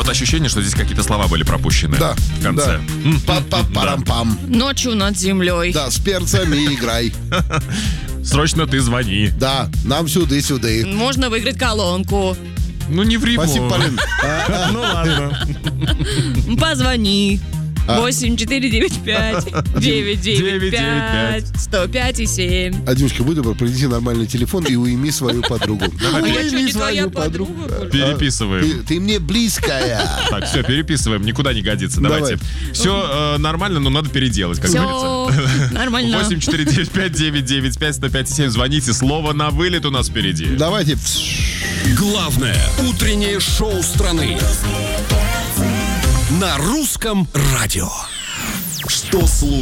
вот ощущение, что здесь какие-то слова были пропущены Да, в конце. да. Па-па-парам-пам. Ночью над землей. Да, с перцами играй. Срочно ты звони. Да, нам сюды-сюды. Можно выиграть колонку. Ну, не в Риму. Спасибо, Полин. Ну, ладно. Позвони. 8495-995-105,7. Адюшка, будь добр, принеси нормальный телефон и уйми свою подругу. А я что, Уйми не твоя свою подругу. подруга? Переписываем. Ты мне близкая. Так, все, переписываем, никуда не годится. Давайте. Все нормально, но надо переделать, как говорится. Все нормально. 8495-995-105,7. Звоните, слово на вылет у нас впереди. Давайте. Главное утреннее шоу страны на русском радио. Что слушать?